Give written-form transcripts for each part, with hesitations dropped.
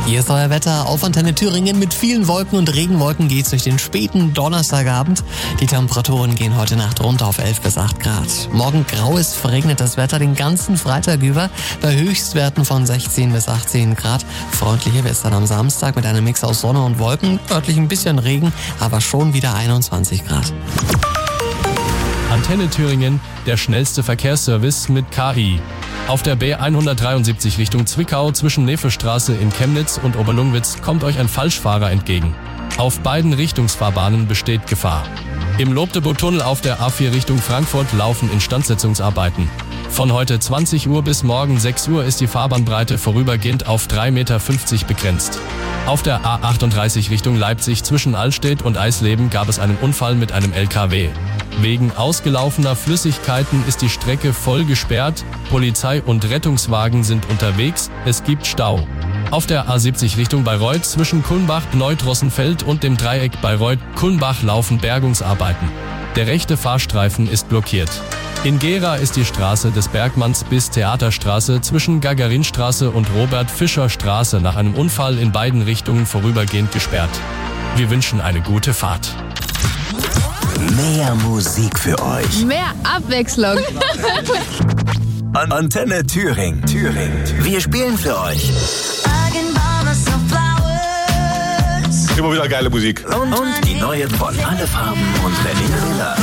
Hier ist euer Wetter auf Antenne Thüringen. Mit vielen Wolken und Regenwolken geht's durch den späten Donnerstagabend. Die Temperaturen gehen heute Nacht runter auf 11 bis 8 Grad. Morgen graues, verregnetes Wetter den ganzen Freitag über bei Höchstwerten von 16 bis 18 Grad. Freundliche Western am Samstag mit einem Mix aus Sonne und Wolken. Örtlich ein bisschen Regen, aber schon wieder 21 Grad. Antenne Thüringen, der schnellste Verkehrsservice mit KI. Auf der B173 Richtung Zwickau zwischen Nevestraße in Chemnitz und Oberlungwitz kommt euch ein Falschfahrer entgegen. Auf beiden Richtungsfahrbahnen besteht Gefahr. Im Lobdebo-Tunnel auf der A4 Richtung Frankfurt laufen Instandsetzungsarbeiten. Von heute 20 Uhr bis morgen 6 Uhr ist die Fahrbahnbreite vorübergehend auf 3,50 Meter begrenzt. Auf der A38 Richtung Leipzig zwischen Allstedt und Eisleben gab es einen Unfall mit einem LKW. Wegen ausgelaufener Flüssigkeiten ist die Strecke voll gesperrt, Polizei und Rettungswagen sind unterwegs, es gibt Stau. Auf der A70 Richtung Bayreuth zwischen Kulmbach-Neudrossenfeld und dem Dreieck Bayreuth-Kulmbach laufen Bergungsarbeiten. Der rechte Fahrstreifen ist blockiert. In Gera ist die Straße des Bergmanns bis Theaterstraße zwischen Gagarinstraße und Robert-Fischer-Straße nach einem Unfall in beiden Richtungen vorübergehend gesperrt. Wir wünschen eine gute Fahrt. Mehr Musik für euch. Mehr Abwechslung. Antenne Thüringen. Wir spielen für euch. Immer wieder geile Musik. Und die neuen von Alle Farben und Lenny Miller.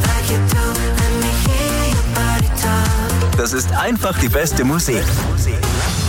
Das ist einfach die beste Musik.